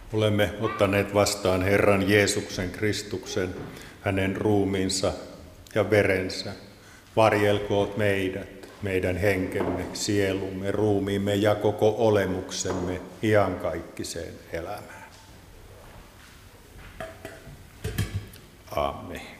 Olemme ottaneet vastaan Herran Jeesuksen Kristuksen, hänen ruumiinsa ja verensä. Varjelkoot meidät, meidän henkemme, sielumme, ruumiimme ja koko olemuksemme iankaikkiseen elämään. Amen.